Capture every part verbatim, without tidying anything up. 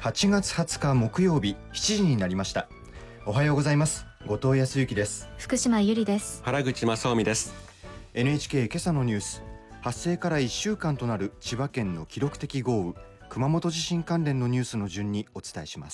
はちがつはつか木曜日しちじになりました。おはようございます。後藤康之です。 福島由里です。 原口正臣です。 エヌエイチケー 今朝のニュース。発生からいっしゅうかんとなる千葉県の記録的豪雨、熊本地震関連のニュースの順にお伝えします。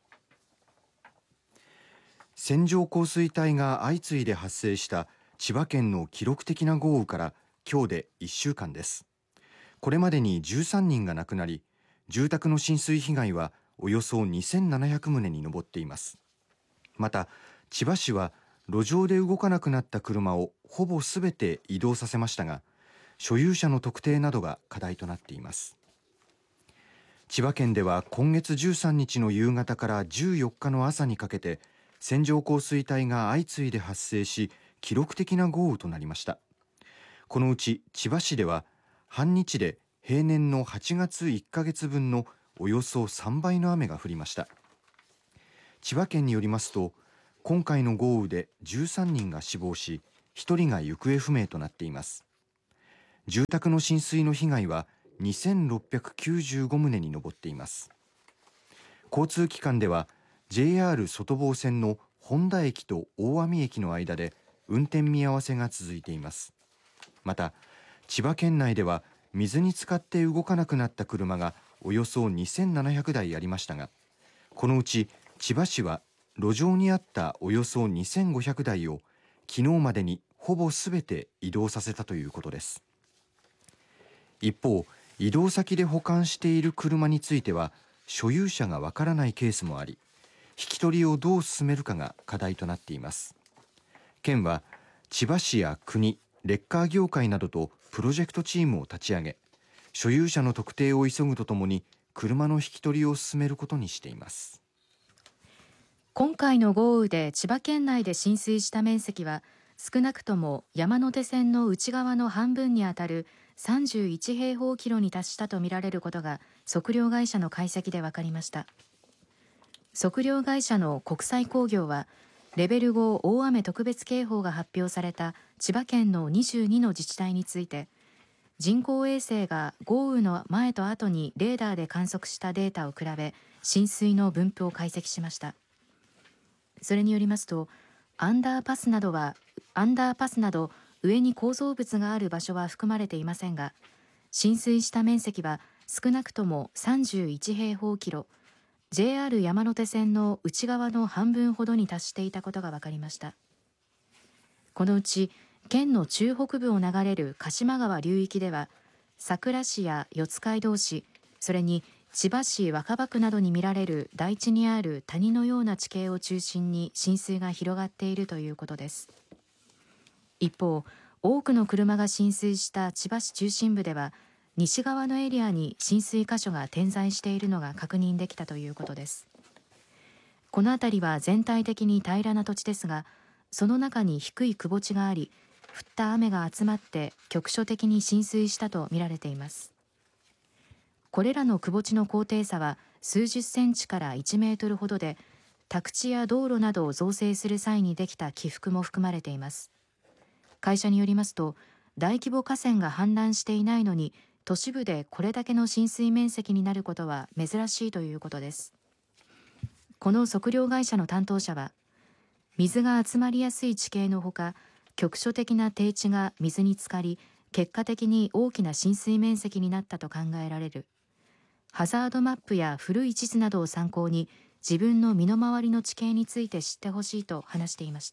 線状降水帯が相次いで発生した千葉県の記録的な豪雨から今日でいっしゅうかんです。これまでにじゅうさんにんが亡くなり、住宅の浸水被害はおよそにせんななひゃくとうに上っています。また千葉市は路上で動かなくなった車をほぼすべて移動させましたが、所有者の特定などが課題となっています。千葉県では今月じゅうさんにちの夕方からじゅうよっかの朝にかけて線状降水帯が相次いで発生し、記録的な豪雨となりました。このうち千葉市では半日で平年のはちがついっかげつぶんのおよそさんばいの雨が降りました。千葉県によりますと、今回の豪雨でじゅうさんにんが死亡し、ひとりが行方不明となっています。住宅の浸水の被害はにせんろっぴゃくきゅうじゅうごとうに上っています。交通機関では ジェイアール 外房線の本田駅と大網駅の間で運転見合わせが続いています。また千葉県内では水に浸かって動かなくなった車がおよそにせんななひゃくだいありましたが、このうち千葉市は路上にあったおよそにせんごひゃくだいを昨日までにほぼすべて移動させたということです。一方、移動先で保管している車については所有者がわからないケースもあり、引き取りをどう進めるかが課題となっています。県は千葉市や国、レッカー業界などとプロジェクトチームを立ち上げ、所有者の特定を急ぐとともに車の引き取りを進めることにしています。 今回の豪雨で千葉県内で浸水した面積は少なくとも山手線の内側の半分にあたるさんじゅういちへいほうキロに達したとみられることが測量会社の解析で分かりました。測量会社の国際工業はレベルご大雨特別警報が発表された千葉県のにじゅうにの自治体について、人工衛星が豪雨の前と後にレーダーで観測したデータを比べ、浸水の分布を解析しました。それによりますと、アンダーパスなどはアンダーパスなど上に構造物がある場所は含まれていませんが、浸水した面積は少なくともさんじゅういちへいほうキロ、ジェイアール 山手線の内側の半分ほどに達していたことが分かりました。このうち県の中北部を流れる鹿島川流域では、佐倉市や四街道市、それに千葉市若葉区などに見られる台地にある谷のような地形を中心に浸水が広がっているということです。一方、多くの車が浸水した千葉市中心部では、西側のエリアに浸水箇所が点在しているのが確認できたということです。この辺りは全体的に平らな土地ですが、その中に低い窪地があり、降った雨が集まって局所的に浸水したとみられています。これらの窪地の高低差は数十センチからいちメートルほどで、宅地や道路などを造成する際にできた起伏も含まれています。会社によりますと、大規模河川が氾濫していないのに都市部でこれだけの浸水面積になることは珍しいということです。この測量会社の担当者は、水が集まりやすい地形のほか、局所的な低地が水に浸かり、結果的に大きな浸水面積になったと考えられる。ハザードマップや古い地図などを参考に自分の身の回りの地形について知ってほしいと話していました。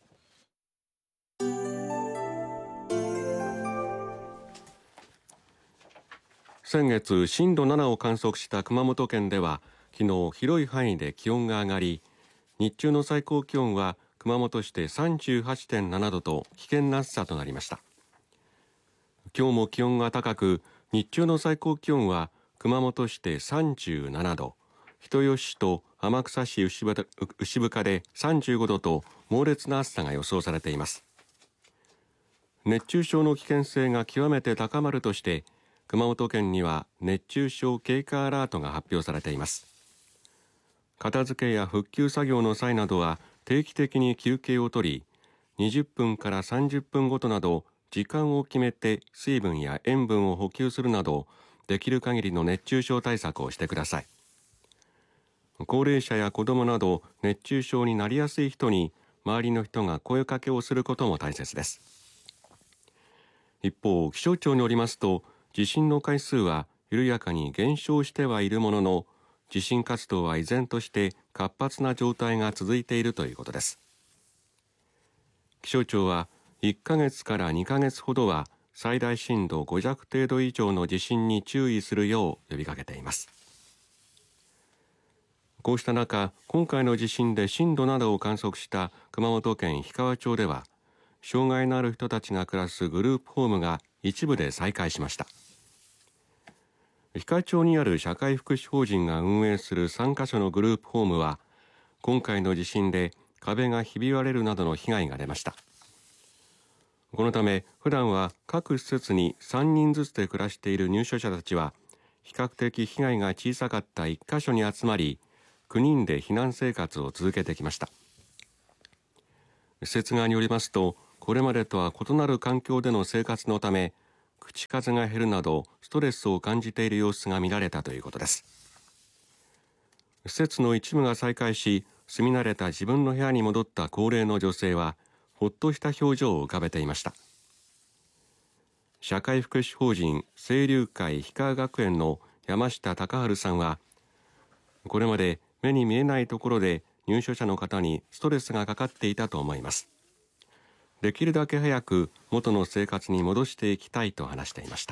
先月震度ななを観測した熊本県では昨日広い範囲で気温が上がり、日中の最高気温は熊本市で さんじゅうはちてんななどと危険な暑さとなりました。今日も気温が高く、日中の最高気温は熊本市でさんじゅうななど、人吉市と天草市牛深でさんじゅうごどと猛烈な暑さが予想されています。熱中症の危険性が極めて高まるとして熊本県には熱中症警戒アラートが発表されています。片付けや復旧作業の際などは定期的に休憩をとり、にじゅっぷんからさんじゅっぷんごとなど時間を決めて水分や塩分を補給するなど、できる限りの熱中症対策をしてください。 高齢者や子どもなど熱中症になりやすい人に周りの人が声かけをすることも大切です。一方、気象庁によりますと、地震の回数は緩やかに減少してはいるものの、地震活動は依然として活発な状態が続いているということです。気象庁はいっかげつからにかげつほどは最大震度ご弱程度以上の地震に注意するよう呼びかけています。こうした中、今回の地震で震度ななを観測した熊本県氷川町では、障害のある人たちが暮らすグループホームが一部で再開しました。氷川町にある社会福祉法人が運営するさんカ所のグループホームは、今回の地震で壁がひび割れるなどの被害が出ました。このため、普段は各施設にさんにんずつで暮らしている入所者たちは、比較的被害が小さかったいっカ所に集まり、きゅうにんで避難生活を続けてきました。施設側によりますと、これまでとは異なる環境での生活のため、口数が減るなどストレスを感じている様子が見られたということです。施設の一部が再開し、住み慣れた自分の部屋に戻った高齢の女性は、ほっとした表情を浮かべていました。社会福祉法人清流会氷川学園の山下隆治さんは、これまで目に見えないところで入所者の方にストレスがかかっていたと思います。できるだけ早く元の生活に戻していきたいと話していました。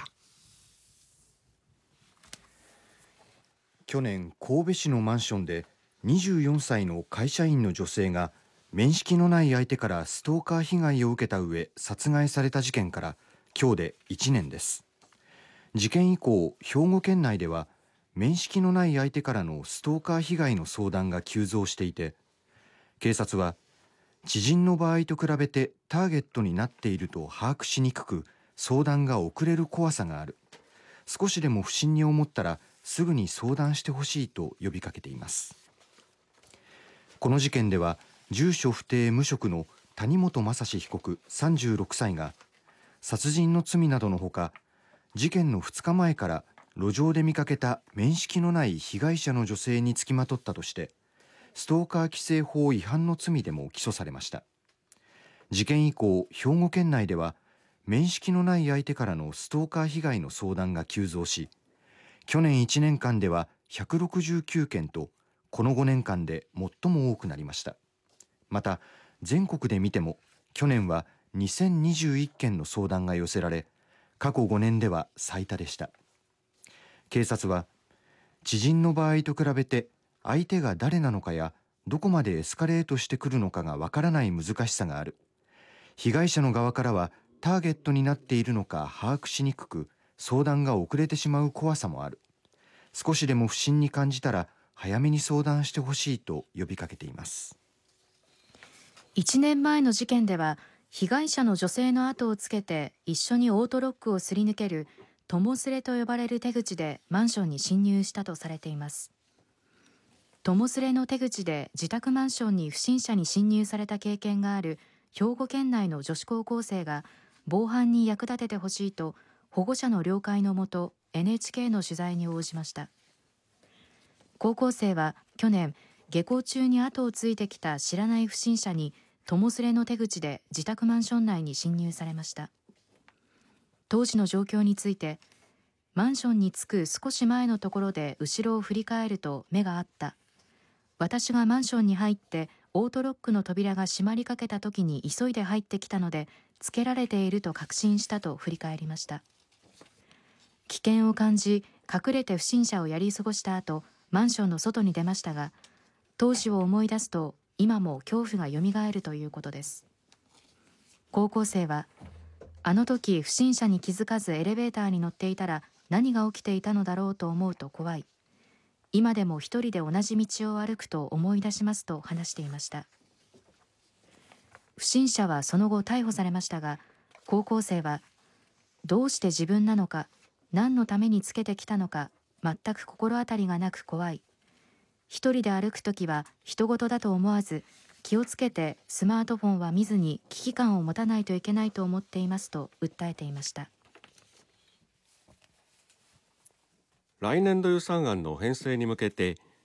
去年、神戸市のマンションでにじゅうよんさいの会社員の女性が面識のない相手からストーカー被害を受けた上殺害された事件から今日でいちねんです。事件以降、兵庫県内では面識のない相手からのストーカー被害の相談が急増していて、警察は知人の場合と比べてターゲットになっていると把握しにくく、相談が遅れる怖さがある。少しでも不審に思ったらすぐに相談してほしいと呼びかけています。この事件では住所不定無職の谷本正史被告さんじゅうろくさいが殺人の罪などのほか、事件のふつかまえから路上で見かけた面識のない被害者の女性につきまとったとしてストーカー規制法違反の罪でも起訴されました。事件以降、兵庫県内では面識のない相手からのストーカー被害の相談が急増し、去年いちねんかんではひゃくろくじゅうきゅうけんとこのごねんかんで最も多くなりました。また全国で見ても去年はにせんにじゅういっけんの相談が寄せられ、過去ごねんでは最多でした。警察は知人の場合と比べて相手が誰なのかやどこまでエスカレートしてくるのかがわからない難しさがある。被害者の側からはターゲットになっているのか把握しにくく、相談が遅れてしまう怖さもある。少しでも不審に感じたら早めに相談してほしいと呼びかけています。 いちねんまえの事件では被害者の女性の後をつけて一緒にオートロックをすり抜ける友連れと呼ばれる手口でマンションに侵入したとされています。友連れの手口で自宅マンションに不審者に侵入された経験がある兵庫県内の女子高校生が防犯に役立ててほしいと保護者の了解のもと エヌエイチケー の取材に応じました。高校生は去年下校中に後をついてきた知らない不審者に友連れの手口で自宅マンション内に侵入されました。当時の状況について、マンションに着く少し前のところで後ろを振り返ると目があった。私がマンションに入ってオートロックの扉が閉まりかけた時に急いで入ってきたのでつけられていると確信したと振り返りました。危険を感じ隠れて不審者をやり過ごした後、マンションの外に出ましたが、当時を思い出すと今も恐怖がよみがえるということです。高校生は、あの時不審者に気づかずエレベーターに乗っていたら何が起きていたのだろうと思うと怖い。今でも一人で同じ道を歩くと思い出しますと話していました。不審者はその後逮捕されましたが、高校生はどうして自分なのか、何のためにつけてきたのか全く心当たりがなく怖い。一人で歩くときは人事だと思わず、気をつけてスマートフォンは見ずに危機感を持たないといけないと思っていますと訴えていました。 来年度予算案の編成に向けて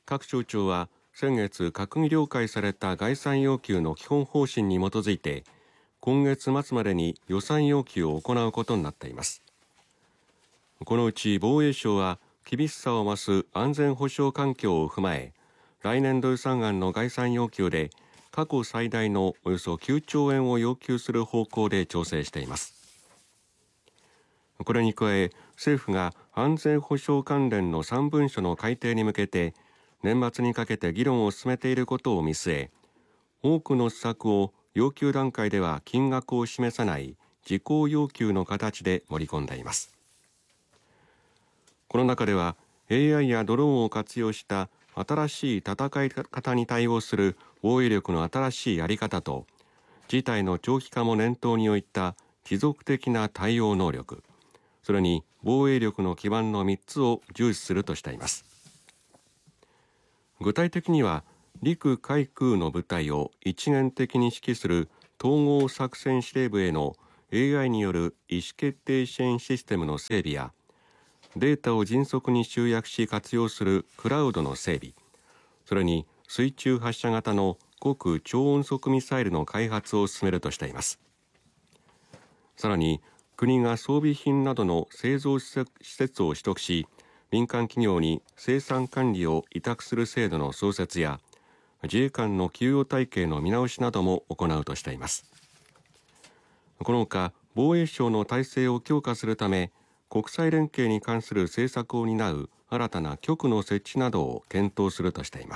各省庁は先月閣議了解された概算要求の基本方針に基づいて今月末までに予算要求を行うことになっています。このうち防衛省は厳しさを増す安全保障環境を踏まえ、来年度予算案の概算要求で過去最大のおよそきゅうちょうえんを要求する方向で調整しています。これに加え、政府が安全保障関連のさん文書の改定に向けて年末にかけて議論を進めていることを見据え、多くの施策を要求段階では金額を示さない事項要求の形で盛り込んでいます。この中では エーアイ やドローンを活用した新しい戦い方に対応する防衛力の新しいやり方と、事態の長期化も念頭に置いた持続的な対応能力、それに防衛力の基盤のみっつを重視するとしています。具体的には、陸海空の部隊を一元的に指揮する統合作戦司令部への エーアイ による意思決定支援システムの整備や、データを迅速に集約し活用するクラウドの整備、それに水中発射型の極超音速ミサイルの開発を進めるとしています。さらに国が装備品などの製造施設を取得し、民間企業に生産管理を委託する制度の創設や、自衛官の給与体系の見直しなども行うとしています。このほか防衛省の体制を強化するため、国際連携に関する政策を担う新たな局の設置などを検討するとしています。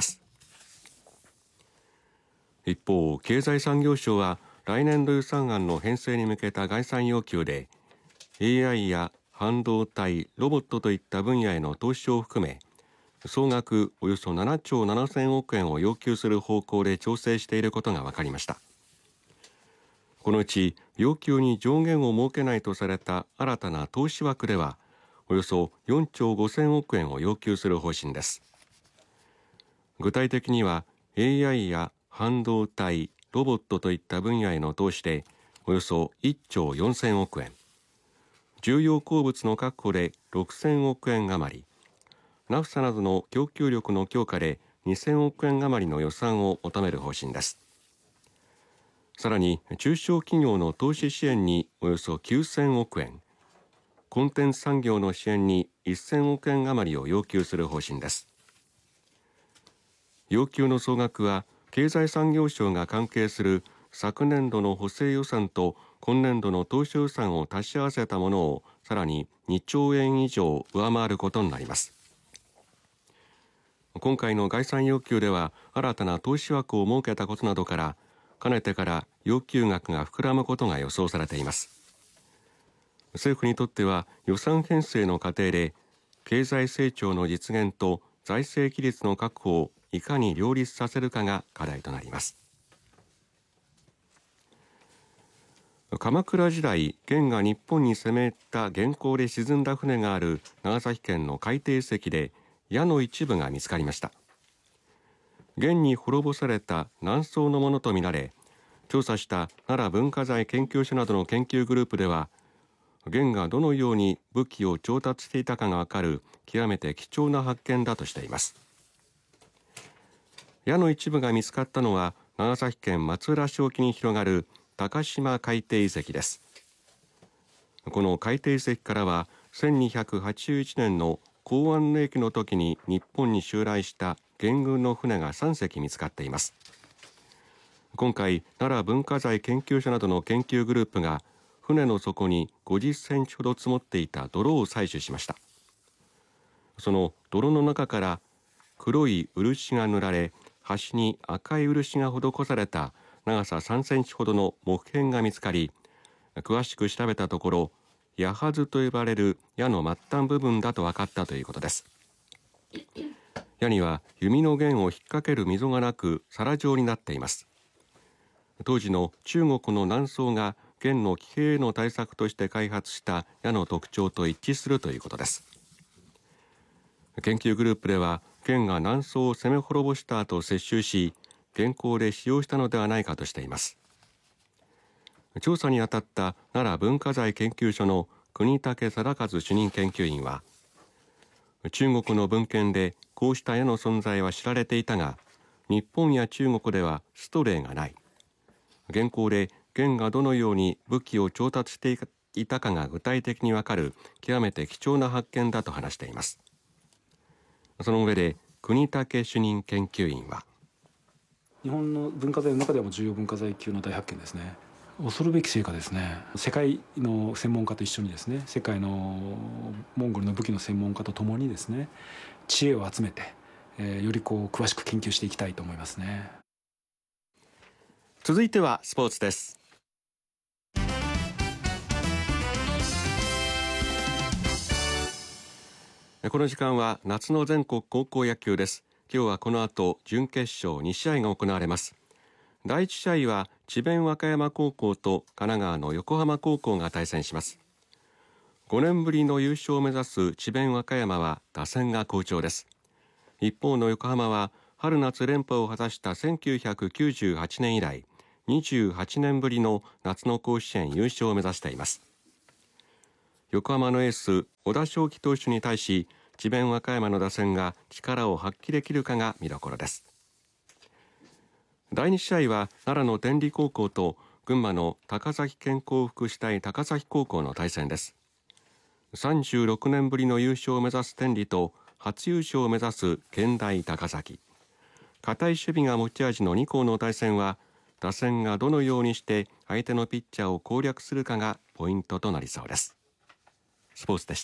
一方、経済産業省は来年度予算案の編成に向けた概算要求で エーアイ や半導体、ロボットといった分野への投資を含め総額およそななちょうななせんおくえんを要求する方向で調整していることが分かりました。このうち要求に上限を設けないとされた新たな投資枠ではおよそよんちょうごせんおくえんを要求する方針です。具体的には エーアイ や半導体、ロボットといった分野への投資でおよそいっちょうよんせんおくえん、重要鉱物の確保でろくせんおくえん余り、ナフサなどの供給力の強化でにせんおくえん余りの予算を求める方針です。さらに中小企業の投資支援におよそきゅうせんおくえん、コンテンツ産業の支援にせんおくえん余りを要求する方針です。要求の総額は経済産業省が関係する昨年度の補正予算と今年度の当初予算を足し合わせたものをさらににちょうえん以上上回ることになります。今回の概算要求では新たな投資枠を設けたことなどからかねてから要求額が膨らむことが予想されています。政府にとっては予算編成の過程で経済成長の実現と財政規律の確保をいかに両立させるかが課題となります。鎌倉時代、元が日本に攻めた元寇で沈んだ船がある長崎県の海底遺跡で矢の一部が見つかりました。元に滅ぼされた南宋のものとみられ、調査した奈良文化財研究所などの研究グループでは、元がどのように武器を調達していたかがわかる極めて貴重な発見だとしています。矢の一部が見つかったのは長崎県松浦市沖に広がる高島海底遺跡です。この海底遺跡からはせんにひゃくはちじゅういちねんの弘安の役の時に日本に襲来した元軍の船がさんせき見つかっています。今回奈良文化財研究所などの研究グループが船の底にごじゅっセンチほど積もっていた泥を採取しました。その泥の中から黒い漆が塗られ、端に赤い漆が施された長ささんセンチほどの木片が見つかり、詳しく調べたところ矢筈と呼ばれる矢の末端部分だと分かったということです。矢には弓の弦を引っ掛ける溝がなく皿状になっています。当時の中国の南宋が弦の騎兵への対策として開発した矢の特徴と一致するということです。研究グループでは元が南宋を攻め滅ぼした後接収し元寇で使用したのではないかとしています。調査に当たった奈良文化財研究所の国武貞和主任研究員は、 中国の文献でこうした絵の存在は知られていたが、日本や中国ではストレーがない。現行で元がどのように武器を調達していたかが具体的にわかる極めて貴重な発見だと話しています。その上で國武主任研究員は、 日本の文化財の中でも重要文化財級の大発見ですね。恐るべき成果ですね。世界の専門家と一緒にですね、世界のモンゴルの武器の専門家とともにですね、知恵を集めて、えー、よりこう詳しく研究していきたいと思いますね。 続いてはスポーツです。この時間は夏の全国高校野球です。今日はこの後準決勝に試合が行われます。だいいち試合は智弁和歌山高校と神奈川の横浜高校が対戦します。ごねんぶりの優勝を目指す智弁和歌山は打線が好調です。一方の横浜は春夏連覇を果たしたせんきゅうひゃくきゅうじゅうはちねん以来にじゅうはちねんぶりの夏の甲子園優勝を目指しています。横浜のエース小田翔輝投手に対し、智弁和歌山の打線が力を発揮できるかが見どころです。だいに試合は奈良の天理高校と群馬の高崎健康福祉隊高崎高校の対戦です。さんじゅうろくねんぶりの優勝を目指す天理と初優勝を目指す健大高崎。堅い守備が持ち味のに校の対戦は、打線がどのようにして相手のピッチャーを攻略するかがポイントとなりそうです。スポーツでした。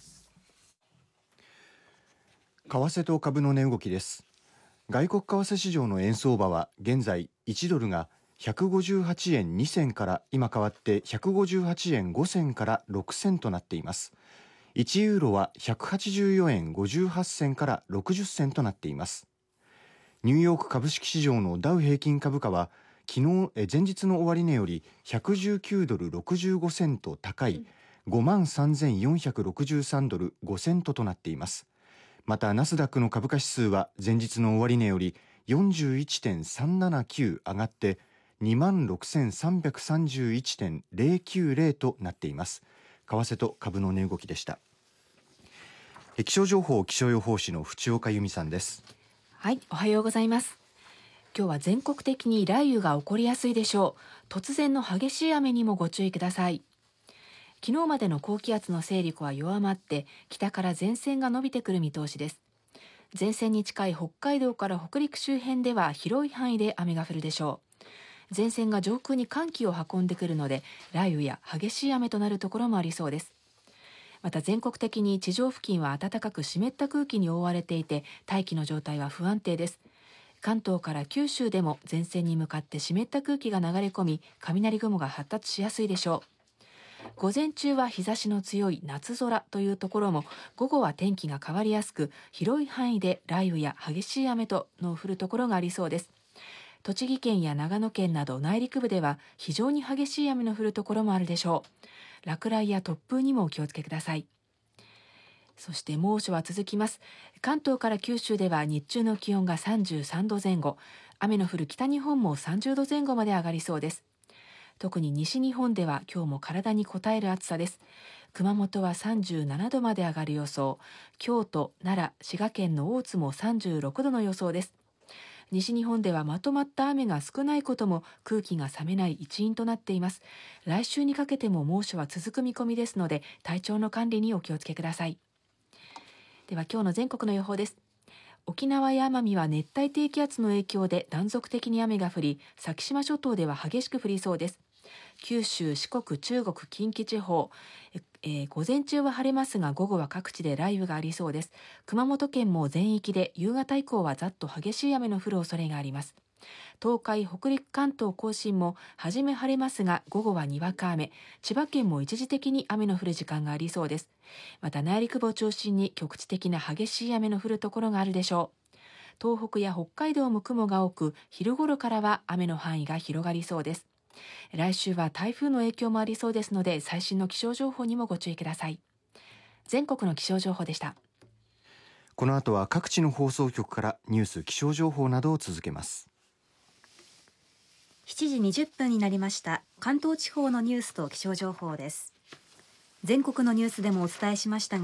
為替と株の値動きです。外国為替市場の円相場は現在いちドルがひゃくごじゅうはちえんに銭から今変わってひゃくごじゅうはちえんご銭からろく銭となっています。いちユーロはひゃくはちじゅうよえんごじゅうはち銭からろくじゅっ銭となっています。ニューヨーク株式市場のダウ平均株価は昨日え前日の終値よりひゃくじゅうきゅうドルろくじゅうごセント高い ごまんさんぜんよんひゃくろくじゅうさんドルごセントとなっています。またナスダックの株価指数は前日の終値より よんじゅういってんさんななきゅう 上がって にまんろくせんさんびゃくさんじゅういちてんゼロきゅうゼロ となっています。為替と株の値動きでした。気象情報気象予報士の淵岡由美さんです。 はい、おはようございます。今日は全国的に雷雨が起こりやすいでしょう。突然の激しい雨にもご注意ください。昨日までの高気圧の勢力は弱まって北から前線が伸びてくる見通しです。前線に近い北海道から北陸周辺では広い範囲で雨が降るでしょう。前線が上空に寒気を運んでくるので雷雨や激しい雨となるところもありそうです。また全国的に地上付近は暖かく湿った空気に覆われていて大気の状態は不安定です。関東から九州でも前線に向かって湿った空気が流れ込み雷雲が発達しやすいでしょう。午前中は日差しの強い夏空というところも午後は天気が変わりやすく広い範囲で雷雨や激しい雨との降るところがありそうです。栃木県や長野県など内陸部では非常に激しい雨の降るところもあるでしょう。落雷や突風にもお気をつけください。そして猛暑は続きます。関東から九州では日中の気温がさんじゅうさんどぜん後、雨の降る北日本もさんじゅうどぜん後まで上がりそうです。特に西日本では今日も体に応える暑さです。熊本はさんじゅうななどまで上がる予想、京都、奈良、滋賀県の大津もさんじゅうろくどの予想です。西日本ではまとまった雨が少ないことも空気が冷めない一因となっています。来週にかけても猛暑は続く見込みですので体調の管理にお気をつけください。では今日の全国の予報です。沖縄や奄美は熱帯低気圧の影響で断続的に雨が降り、先島諸島では激しく降りそうです。九州、四国、中国、近畿地方、えー、午前中は晴れますが午後は各地で雷雨がありそうです。熊本県も全域で夕方以降はざっと激しい雨の降る恐れがあります。東海、北陸、関東甲信も初め晴れますが午後はにわか雨、千葉県も一時的に雨の降る時間がありそうです。また内陸部を中心に局地的な激しい雨の降るところがあるでしょう。東北や北海道も雲が多く昼頃からは雨の範囲が広がりそうです。来週は台風の影響もありそうですので最新の気象情報にもご注意ください。全国の気象情報でした。 この後は各地の放送局からニュース気象情報などを続けます。 しちじにじゅっぷんになりました。関東地方のニュースと気象情報です。全国のニュースでもお伝えしましたが、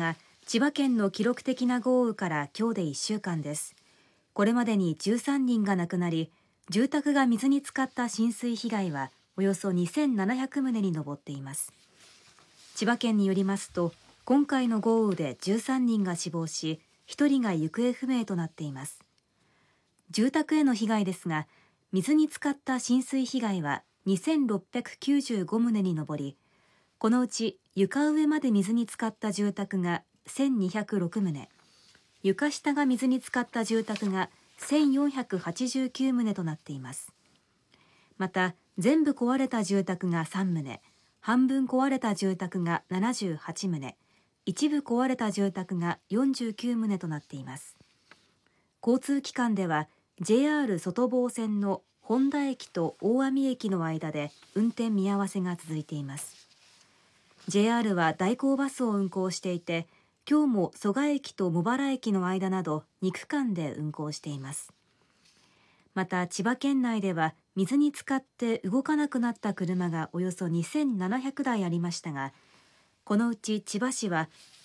千葉県の記録的な豪雨から今日でいっしゅうかんです。これまでにじゅうさんにんが亡くなり、住宅が水に浸かった浸水被害はおよそにせんななひゃくとうに上っています。千葉県によりますと、今回の豪雨でじゅうさんにんが死亡し、ひとりが行方不明となっています。住宅への被害ですが、水に浸かった浸水被害はにせんろっぴゃくきゅうじゅうごとうに上り、このうち床上まで水に浸かった住宅がせんにひゃくろくとう、床下が水に浸かった住宅がせんよんひゃくはちじゅうきゅうとうとなっています。また、全部壊れた住宅がさんとう、半分壊れた住宅がななじゅうはちとう、一部壊れた住宅がよんじゅうきゅうとうとなっています。交通機関では ジェイアール 外房線の本田駅と大網駅の間で運転見合わせが続いています。ジェイアール は代行バスを運行していて、今日も蘇我駅と茂原駅の間などにくかんで運行しています。また、千葉県内では水に浸かって動かなくなった車がおよそにせんななひゃくだいありましたが、このうち千葉市は